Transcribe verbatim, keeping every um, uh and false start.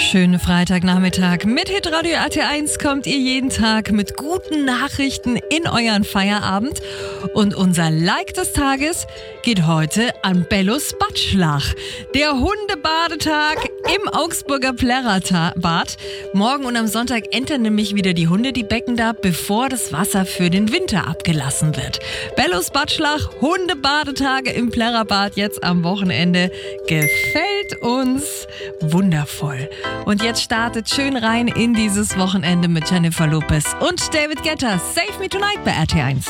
Schönen Freitagnachmittag. Mit Hitradio R T eins kommt ihr jeden Tag mit guten Nachrichten in euren Feierabend. Und unser Like des Tages geht heute an Bellos Badschlach. Der Hundebadetag im Augsburger Plärrerbad. Morgen und am Sonntag entern nämlich wieder die Hunde die Becken da, bevor das Wasser für den Winter abgelassen wird. Bellos Badschlach, Hundebadetage im Plärrerbad jetzt am Wochenende. Gefällt uns wundervoll. Und jetzt startet schön rein in dieses Wochenende mit Jennifer Lopez und David Guetta. Save Me Tonight bei R T eins.